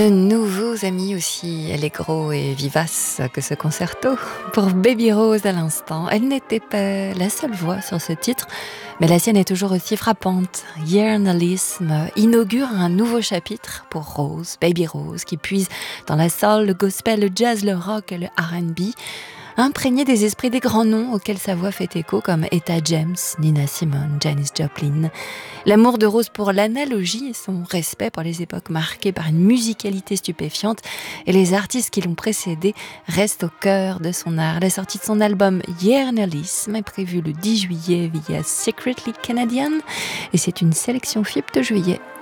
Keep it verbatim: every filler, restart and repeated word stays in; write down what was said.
De nouveaux amis aussi allegro et vivace que ce concerto. Pour Baby Rose à l'instant, elle n'était pas la seule voix sur ce titre, mais la sienne est toujours aussi frappante. Yearnalism inaugure un nouveau chapitre pour Rose, Baby Rose, qui puise dans la soul, le gospel, le jazz, le rock et le R and B, imprégné des esprits des grands noms auxquels sa voix fait écho comme Etta James, Nina Simone, Janis Joplin. L'amour de Rose pour l'analogie et son respect pour les époques marquées par une musicalité stupéfiante et les artistes qui l'ont précédé restent au cœur de son art. La sortie de son album Yearnalism est prévue le dix juillet via Secretly Canadian et c'est une sélection F I P de juillet.